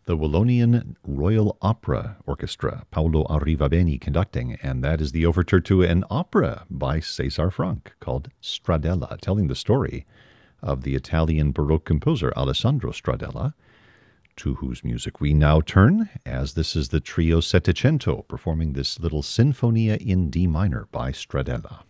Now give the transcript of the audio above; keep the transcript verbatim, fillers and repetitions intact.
the Wallonian Royal Opera Orchestra, Paolo Arrivabene conducting, and that is the overture to an opera by César Franck called Stradella, telling the story of the Italian Baroque composer Alessandro Stradella, to whose music we now turn, as this is the Trio Settecento performing this little Sinfonia in D minor by Stradella.